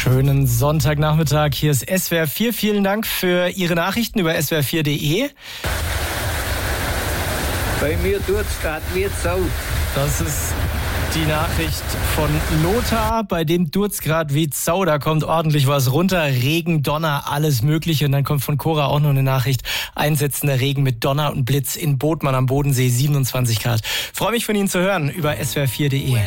Schönen Sonntagnachmittag. Hier ist SWR 4. Vielen Dank für Ihre Nachrichten über swr4.de. Bei mir tut's grad wie Sau. Das ist die Nachricht von Lothar, bei dem tut's grad wie Sau. Da kommt ordentlich was runter. Regen, Donner, alles Mögliche. Und dann kommt von Cora auch noch eine Nachricht. Einsetzender Regen mit Donner und Blitz in Bodmann am Bodensee, 27 Grad. Freue mich von Ihnen zu hören über swr4.de.